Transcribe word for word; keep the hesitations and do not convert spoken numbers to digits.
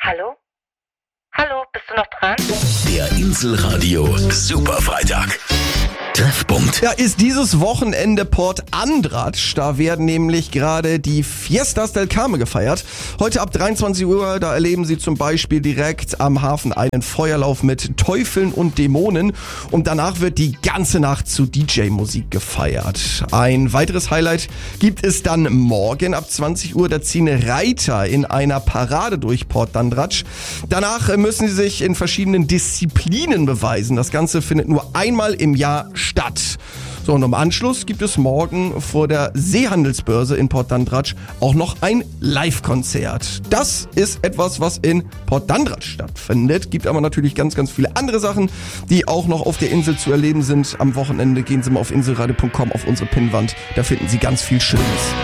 Hallo? Hallo, bist du noch dran? Der Inselradio Superfreitag. Treffpunkt. Ja, ist dieses Wochenende Port Andratsch. Da werden nämlich gerade die Fiestas del Carme gefeiert. Heute ab dreiundzwanzig Uhr, da erleben Sie zum Beispiel direkt am Hafen einen Feuerlauf mit Teufeln und Dämonen. Und danach wird die ganze Nacht zu D J-Musik gefeiert. Ein weiteres Highlight gibt es dann morgen ab zwanzig Uhr. Da ziehen Reiter in einer Parade durch Port Andratsch. Danach müssen sie sich in verschiedenen Disziplinen beweisen. Das Ganze findet nur einmal im Jahr statt. So, und im Anschluss gibt es morgen vor der Seehandelsbörse in Port Andratsch auch noch ein Live-Konzert. Das ist etwas, was in Port Andratsch stattfindet. Gibt aber natürlich ganz, ganz viele andere Sachen, die auch noch auf der Insel zu erleben sind. Am Wochenende gehen Sie mal auf inselradio punkt com auf unsere Pinnwand. Da finden Sie ganz viel Schönes.